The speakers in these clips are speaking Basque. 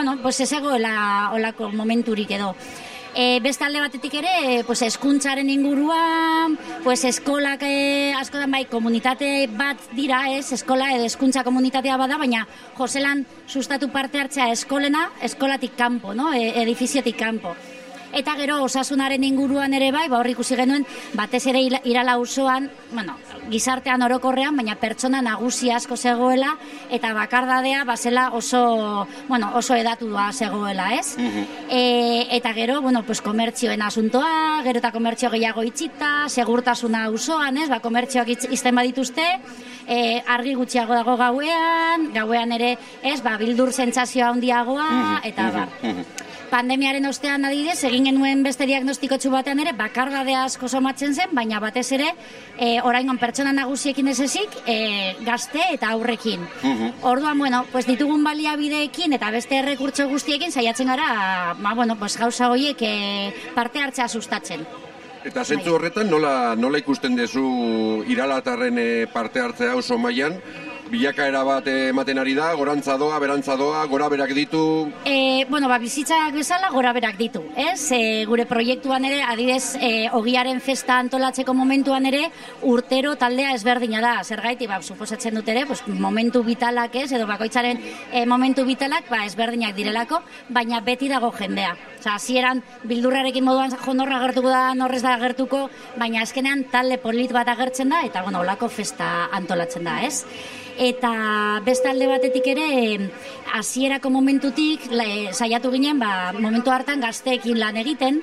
bueno, pues ez egoela olako momenturik edo. Beste alde batetik ere, pues hezkuntzaren inguruan, pues eskolak askotan bai komunitate bat dira, eskola edo hezkuntza komunitatea bada, baina Joselan sustatu parte hartzea eskolatik kanpo, no? Edifiziotik kanpo. Eta gero osasunaren inguruan ere bai, hor ikusi genuen, batez ere Irala auzoan, bueno, gizartean orokorrean, baina pertsona nagusi asko zegoela, eta bakardadea bazela oso edatua zegoela, ez? Eta gero, bueno, pues komertzioen asuntoa, gero eta komertzio gehiago itxita, segurtasuna auzoan, ez? Komertzioak izten badituzte, argi gutxiago dago gauean ere, ez? Bildur sentsazioa handiagoa, eta pandemiaren ostean adidez, egin genuen beste diagnostiko batean ere, bakardadea asko somatzen zen, baina batez ere, oraingon pertsona nagusiekin ez ezik, gazte eta aurrekin. Orduan, bueno, pues ditugun baliabideekin eta beste errekurtso guztiekin saiatzen gara, pues gauza horiek parte hartzea sustatzen. Eta zentzu horretan, nola ikusten duzu iralatarren parte hartzea oso mailan? Bilakaera bat ematen ari da, gorantza doa, berantza doa, gora berak ditu? Bizitzak bezala gora berak ditu, ez? Gure proiektuan ere, adidez, ogiaren festa antolatzeko momentuan ere, urtero taldea ezberdina da. Zergaiti, suposatzen dut ere, momentu vitalak ez, edo bakoitzaren momentu vitalak ezberdinak direlako, baina beti dago jendea. Hasieran bildurrarekin moduan jonorra agertuko da, norrez da agertuko, baina azkenean talde polit bat agertzen da, eta olako festa antolatzen da, ez? Eta beste alde batetik ere, hasierako momentutik saiatu ginen, momentu hartan gazteekin lan egiten,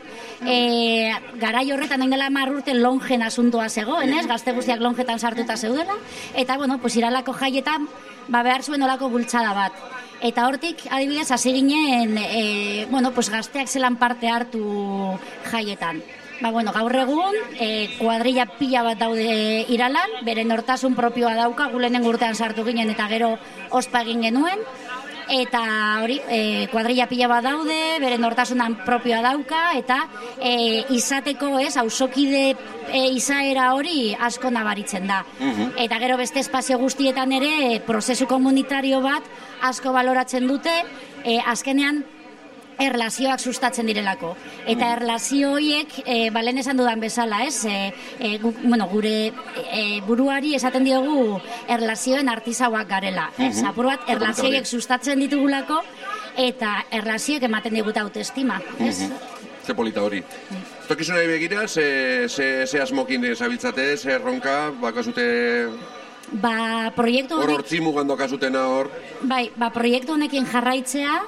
garai horretan hain dela 10 urte lonjen asuntoa zegoen, ez? Gazte guztiak lonjetan sartuta zeudela, eta Iralako jaietan behar zuen olako bultzada bat. Eta hortik, adibidez, hasi ginen, gazteak zelan parte hartu jaietan. Gaur egun, kuadrilla pila bat daude Iralan, bere nortasun propioa dauka, gulenen urtean sartu ginen eta gero ospa egin genuen, eta hori, kuadrilla pila bat daude, bere nortasunan propioa dauka, eta izateko auzokide izaera hori asko nabaritzen da. Eta gero beste espazio guztietan ere, prozesu komunitario bat asko baloratzen dute, azkenean, erlazioak sustatzen direlako. Eta erlazio horiek, lehen esan dudan bezala, ez? Gure buruari esaten diogu erlazioen artisauak garela. Apur bat, erlazioiek sustatzen ditugulako, eta erlazioek ematen digute autoestima, ez? Ze polita hori. Tokizunari begira, ze asmokin zabiltzate, ze erronka, bakazute... proiektu honek... Hor hortzi mugan dokazutena hor... Proiektu honekin jarraitzea,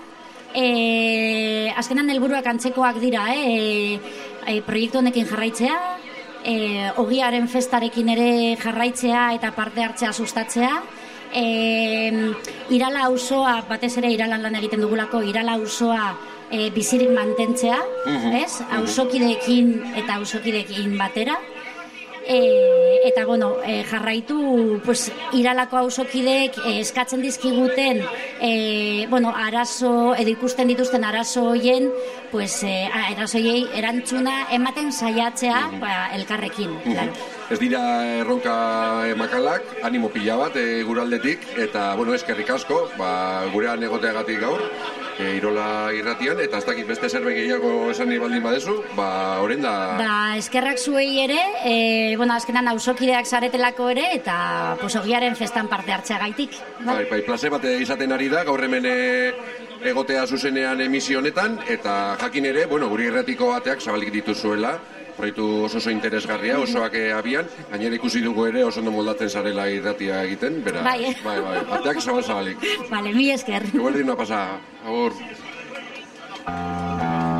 azkenan helburuak antzekoak dira, proiektu honekin jarraitzea, ogiaren festarekin ere jarraitzea eta parte hartzea sustatzea, Irala auzoa, batez ere Iralan lan egiten dugulako, Irala auzoa bizirik mantentzea, ez? Auzokideekin eta auzokideekin batera. Eta jarraitu Iralako auzokideek eskatzen dizkiguten arazo edo ikusten dituzten arazo hoien arazoiei erantzuna ematen saiatzea elkarrekin. Ez dira erronka makalak, animo pila bat guraldetik, eta eskerrik asko gurean egoteagatik gaur Irola irratian, eta ez dakit beste zerbait gehiago esan nahi baldin badezu, horren da... Eskerrak zuei ere, azkenan auzokideak zaretelako ere, eta ogiaren festan parte hartzea gaitik. Plaze bat izaten ari da, gaur hemen egotea zuzenean emisio honetan, eta jakin ere, guri irratiko bateak zabalik dituzuela, proiektu oso interesgarria, osoak abian, gainera ikusi dugu ere oso ondo moldatzen zarela irratia egiten, bera, ateak zabalik. Vale, mi esker. Igual dina pasa, agur.